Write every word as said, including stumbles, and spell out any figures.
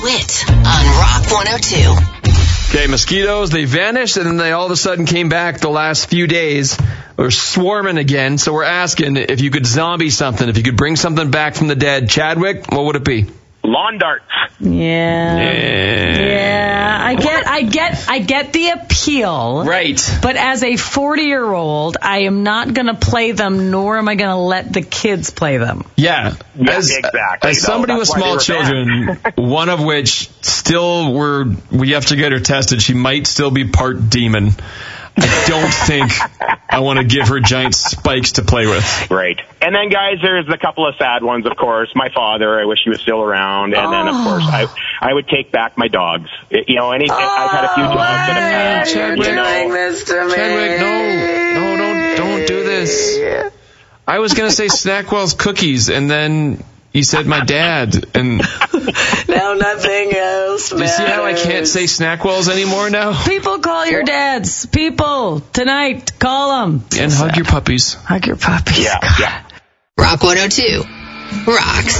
Wit on Rock one oh two. Okay, mosquitoes, they vanished, and then they all of a sudden came back the last few days. They're swarming again, so we're asking if you could zombie something, if you could bring something back from the dead. Chadwick, what would it be? Lawn darts. Yeah. Yeah. Yeah. I get I get I get the appeal. Right. But as a forty-year-old, I am not going to play them, nor am I going to let the kids play them. Yeah. Yeah, as, exactly. As somebody no, with that's why small they were children, banned. one of which still were, we have to get her tested. She might still be part demon. I don't think I want to give her giant spikes to play with. Right. And then, guys, there's a couple of sad ones, of course. My father, I wish he was still around. And oh. then, of course, I I would take back my dogs. You know, any, oh, I've had a few dogs that have passed. Chadwick, you know. doing this to me. Chadwick, no. No, don't, don't do this. I was going to say Snackwell's cookies, and then you said my dad. And now nothing else matters. Do you see how I can't say Snackwell's anymore now? People, call your dads. People, tonight, call them. And hug your puppies. Hug your puppies. Yeah, yeah. Rock one oh two rocks.